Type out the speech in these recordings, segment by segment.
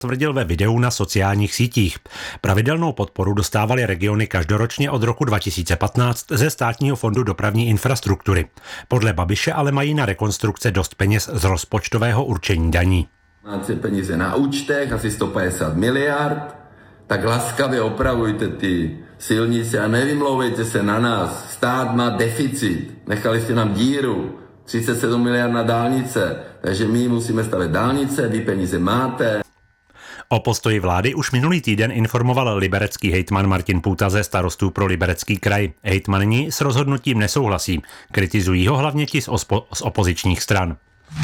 tvrdil ve videu na sociálních sítích. Pravidelnou podporu dostávaly regiony každoročně od roku 2015 ze Státního fondu dopravní infrastruktury. Podle Babiše ale mají na rekonstrukce dost peněz z rozpočtového určení daní. Máte peníze na účtech, asi 150 miliard, tak laskavě opravujte ty silnice a nevymlouvejte se na nás. Stát má deficit, nechali jste nám díru, 37 miliard na dálnice, takže my musíme stavět dálnice, vy peníze máte. O postoji vlády už minulý týden informoval liberecký hejtman Martin Půta ze Starostů pro Liberecký kraj. Hejtmani s rozhodnutím nesouhlasí. Kritizují ho hlavně ti z opozičních stran.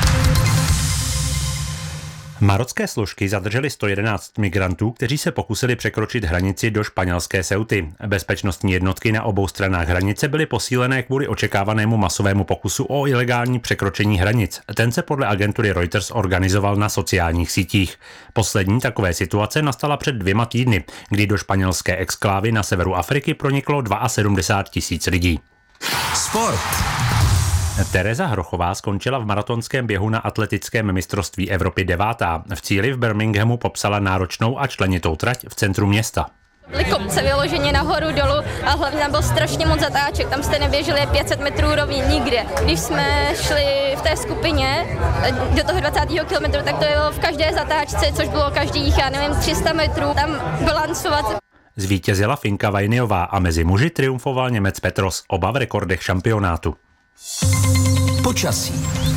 Marocké složky zadržely 111 migrantů, kteří se pokusili překročit hranici do španělské Ceuty. Bezpečnostní jednotky na obou stranách hranice byly posílené kvůli očekávanému masovému pokusu o ilegální překročení hranic. Ten se podle agentury Reuters organizoval na sociálních sítích. Poslední takové situace nastala před 2 týdny, kdy do španělské exklávy na severu Afriky proniklo 72 000 lidí. Sport. Tereza Hrochová skončila v maratonském běhu na atletickém mistrovství Evropy 9. V cíli v Birminghamu popsala náročnou a členitou trať v centru města. Byly kopce vyloženě nahoru, dolů a hlavně tam byl strašně moc zatáček, tam jste neběželi 500 metrů rovně nikde. Když jsme šli v té skupině do toho 20. kilometru, tak to bylo v každé zatáčce, což bylo každých, 300 metrů, tam balancovat. Zvítězila Finka Vajniová a mezi muži triumfoval Němec Petros, oba v rekordech šampionátu. Počasí.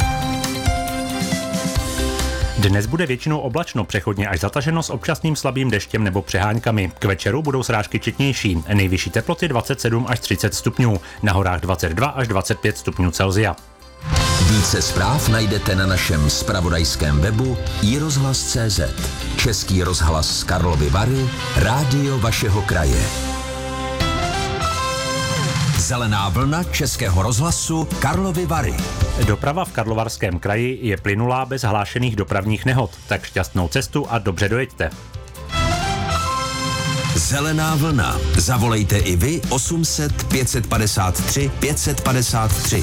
Dnes bude většinou oblačno, přechodně až zataženo s občasným slabým deštěm nebo přeháňkami. K večeru budou srážky četnější. Nejvyšší teploty 27 až 30 stupňů, na horách 22 až 25 stupňů Celsia. Více zpráv najdete na našem zpravodajském webu iRozhlas.cz. Český rozhlas Karlovy Vary, rádio vašeho kraje. Zelená vlna Českého rozhlasu Karlovy Vary. Doprava v Karlovarském kraji je plynulá bez hlášených dopravních nehod, tak šťastnou cestu a dobře dojeďte. Zelená vlna. Zavolejte i vy 800 553 553.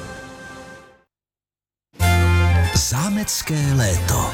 Zámecké léto.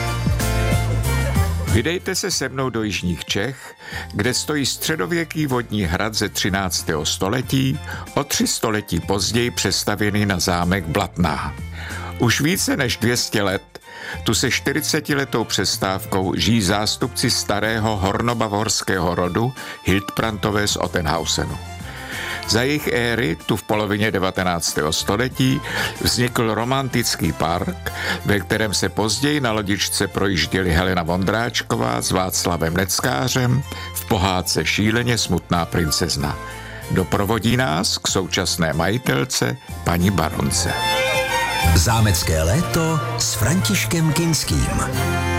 Vydejte se se mnou do jižních Čech, kde stojí středověký vodní hrad ze 13. století, o 3 století později přestavěný na zámek Blatná. Už více než 200 let tu se 40letou přestávkou žijí zástupci starého hornobavorského rodu Hildbrandové z Ottenhausenu. Za jejich éry, tu v polovině 19. století, vznikl romantický park, ve kterém se později na lodičce projížděli Helena Vondráčková s Václavem Neckářem v pohádce Šíleně smutná princezna. Doprovodí nás k současné majitelce paní baronce. Zámecké léto s Františkem Kinským.